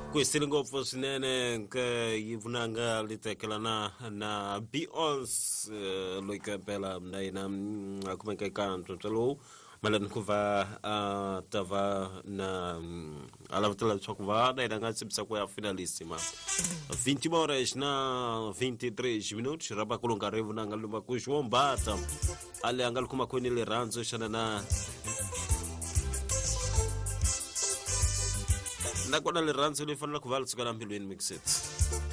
Questi ngopfu swinene yivunanga litekelana na Beyoncé loikapela mdaina kumeka kanto talo malan kuva tava na alavutela kuva da iranga sipsa kwa finalissima 20 horas na 23 minutos raba kulonga revu na ngaluma kushwombata ale angal kuma kweni le ranzo shana na nakona le ranzo le fanela kuvala tsukana mbilweni mixet